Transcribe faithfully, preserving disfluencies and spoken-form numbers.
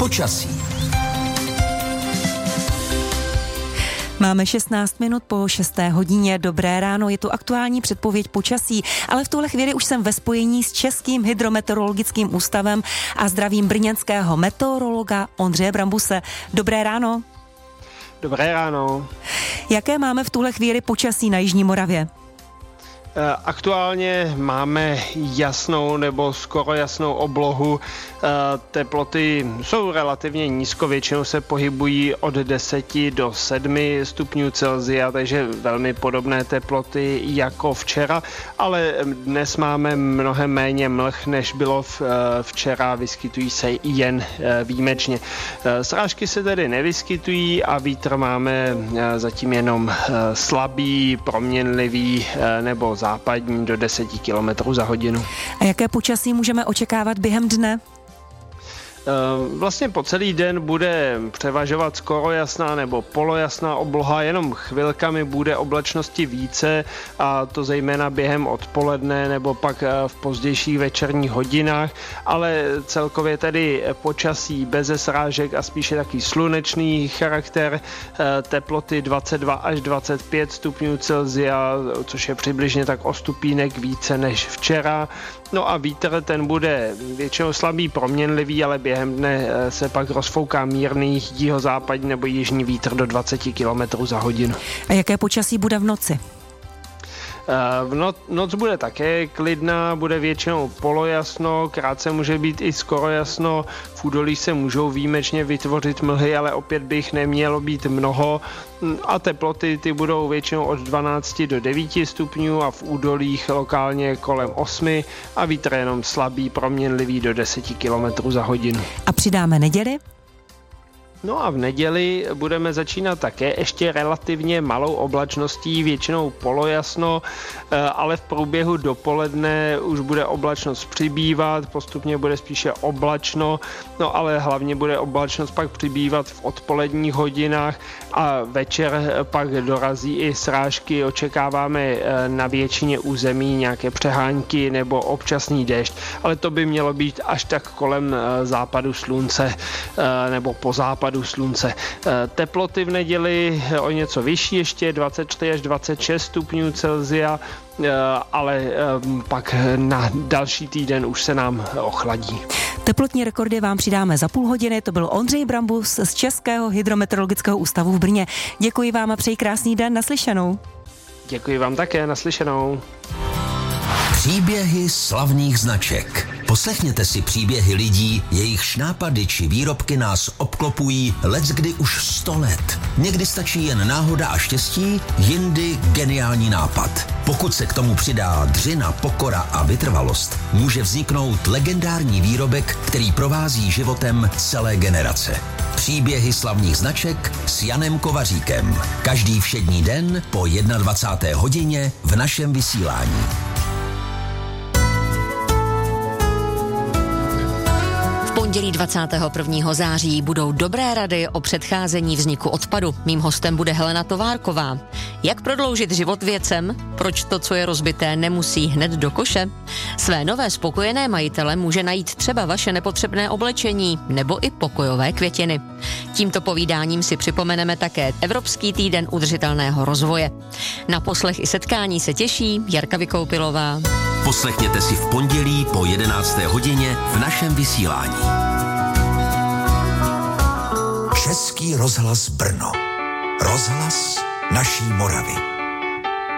Počasí. Máme šestnáct minut po šesté hodině. Dobré ráno, je tu aktuální předpověď počasí, ale v tuhle chvíli už jsem ve spojení s Českým hydrometeorologickým ústavem a zdravím brněnského meteorologa Ondřeje Brambuse. Dobré ráno. Dobré ráno. Jaké máme v tuhle chvíli počasí na Jižní Moravě? Aktuálně máme jasnou nebo skoro jasnou oblohu. Teploty jsou relativně nízko, většinou se pohybují od deseti do sedmi stupňů Celsia, takže velmi podobné teploty jako včera, ale dnes máme mnohem méně mlh, než bylo včera, vyskytují se jen výjimečně. Srážky se tedy nevyskytují a vítr máme zatím jenom slabý, proměnlivý nebo západní do deseti kilometrů za hodinu. A jaké počasí můžeme očekávat během dne? Vlastně po celý den bude převažovat skoro jasná nebo polojasná obloha, jenom chvilkami bude oblačnosti více, a to zejména během odpoledne nebo pak v pozdějších večerních hodinách, ale celkově tedy počasí beze srážek a spíše takový slunečný charakter, teploty dvacet dva až dvacet pět stupňů Celsia, což je přibližně tak o stupínek více než včera. No a vítr ten bude většinou slabý, proměnlivý, ale během dne se pak rozfouká mírný jihozápadní nebo jižní vítr do dvacet kilometrů za hodinu. A jaké počasí bude v noci? V noc, noc bude také klidná, bude většinou polojasno, krátce může být i skoro jasno, v údolí se můžou výjimečně vytvořit mlhy, ale opět by jich nemělo být mnoho a teploty ty budou většinou od dvanácti do devíti stupňů a v údolích lokálně kolem osmi a vítr jenom slabý, proměnlivý do deseti kilometrů za hodinu. A přidáme neděli? No a v neděli budeme začínat také ještě relativně malou oblačností, většinou polojasno, ale v průběhu dopoledne už bude oblačnost přibývat, postupně bude spíše oblačno, no ale hlavně bude oblačnost pak přibývat v odpoledních hodinách a večer pak dorazí i srážky, očekáváme na většině území nějaké přehánky nebo občasný déšť, ale to by mělo být až tak kolem západu slunce nebo po západu slunce. Teploty v neděli o něco vyšší, ještě dvacet čtyři až dvacet šest stupňů Celsia, ale pak na další týden už se nám ochladí. Teplotní rekordy vám přidáme za půl hodiny. To byl Ondřej Brambus z Českého hydrometeorologického ústavu v Brně. Děkuji vám a přeji krásný den, naslyšenou. Děkuji vám také, naslyšenou. Příběhy slavných značek. Poslechněte si příběhy lidí, jejichž nápady či výrobky nás obklopují leckdy už sto let. Někdy stačí jen náhoda a štěstí, jindy geniální nápad. Pokud se k tomu přidá dřina, pokora a vytrvalost, může vzniknout legendární výrobek, který provází životem celé generace. Příběhy slavných značek s Janem Kovaříkem. Každý všední den po dvacáté jedné hodině v našem vysílání. Pondělí dvacátého prvního září budou dobré rady o předcházení vzniku odpadu. Mým hostem bude Helena Továrková. Jak prodloužit život věcem? Proč to, co je rozbité, nemusí hned do koše? Své nové spokojené majitele může najít třeba vaše nepotřebné oblečení nebo i pokojové květiny. Tímto povídáním si připomeneme také Evropský týden udržitelného rozvoje. Na poslech i setkání se těší Jarka Vykoupilová. Poslechněte si v pondělí po jedenácté hodině v našem vysílání. Český rozhlas Brno. Rozhlas naší Moravy.